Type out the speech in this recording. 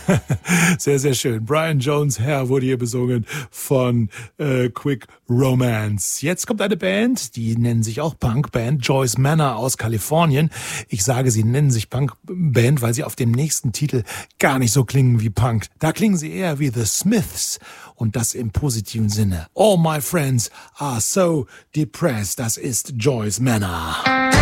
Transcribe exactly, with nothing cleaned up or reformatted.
Sehr, sehr schön. Brian Jones Hair wurde hier besungen von äh, Quick Romance. Jetzt kommt eine Band, die nennen sich auch Punkband, Joyce Manor aus Kalifornien. Ich sage, sie nennen sich Punkband, weil sie auf dem nächsten Titel gar nicht so klingen wie Punk. Da klingen sie eher wie The Smiths und das im positiven Sinne. All my friends are so depressed. Das ist Joyce Manor.